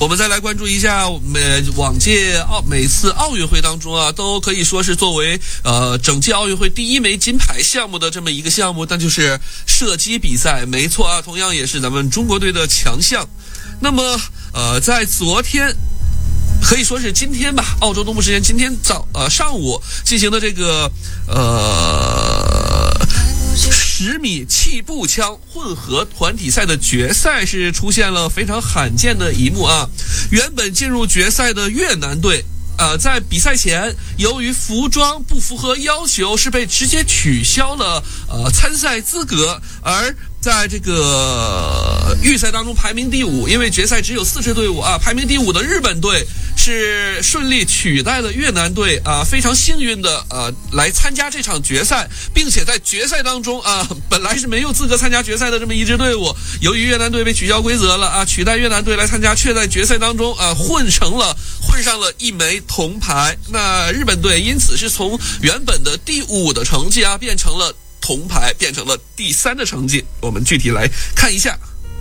我们再来关注一下往届每次奥运会当中啊，都可以说是作为整届奥运会第一枚金牌项目的这么一个项目，那就是射击比赛。没错啊，同样也是咱们中国队的强项。那么在昨天，可以说是今天吧，澳洲东部时间今天上午进行的这个10米气步枪混合团体赛的决赛是出现了非常罕见的一幕啊！原本进入决赛的越南队，在比赛前由于服装不符合要求，是被直接取消了参赛资格，而在这个预赛当中排名第5，因为决赛只有4支队伍啊，排名第5的日本队是顺利取代了越南队啊，非常幸运的来参加这场决赛，并且在决赛当中本来是没有资格参加决赛的这么一支队伍，由于越南队被取消规则了啊，取代越南队来参加，却在决赛当中混上了1枚铜牌。那日本队因此是从原本的第5的成绩变成了铜牌，变成了第3的成绩。我们具体来看一下。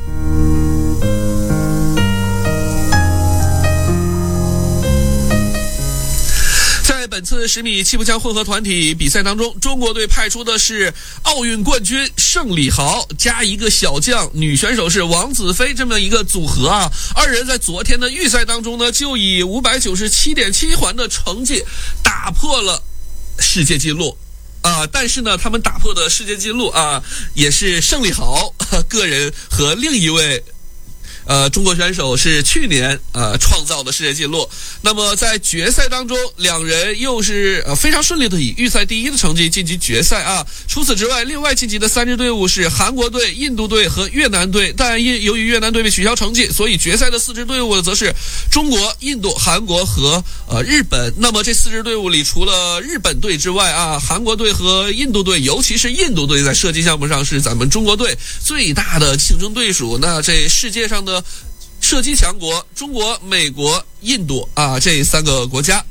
在本次10米气步枪混合团体比赛当中，中国队派出的是奥运冠军盛礼豪加一个小将，女选手是王子飞这么一个组合啊。二人在昨天的预赛当中呢，就以597.7环的成绩打破了世界纪录。但是呢，他们打破的世界纪录也是盛礼豪个人和另一位中国选手是去年创造的世界纪录。那么在决赛当中，两人又是非常顺利的以预赛第1的成绩晋级决赛啊。除此之外，另外晋级的3支队伍是韩国队、印度队和越南队，但由于越南队被取消成绩，所以决赛的4支队伍则是中国、印度、韩国和日本。那么这4支队伍里，除了日本队之外韩国队和印度队，尤其是印度队在射击项目上是咱们中国队最大的竞争对手。那这世界上的射击强国，中国、美国、印度这3个国家，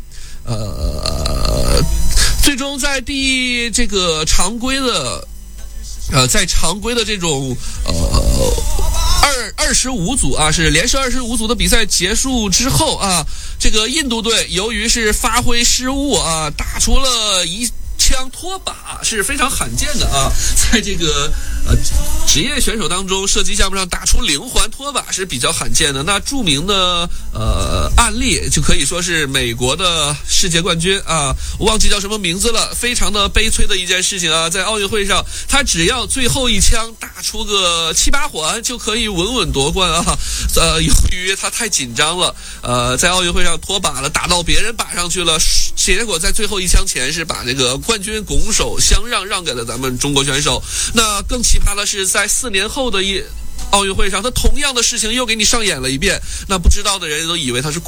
最终在这个常规的这种25组是连射25组的比赛结束之后这个印度队由于是发挥失误打出了一枪脱靶，是非常罕见的在这个职业选手当中，射击项目上打出0环脱靶是比较罕见的。那著名的案例就可以说是美国的世界冠军我忘记叫什么名字了，非常的悲催的一件事情在奥运会上，他只要最后一枪打出个7、8环就可以稳稳夺冠由于他太紧张了在奥运会上脱靶了，打到别人靶上去了，结果在最后一枪前是把这个冠军拱手相让给了咱们中国选手。那更奇葩的是，在4年后的奥运会上，他同样的事情又给你上演了一遍，那不知道的人都以为他是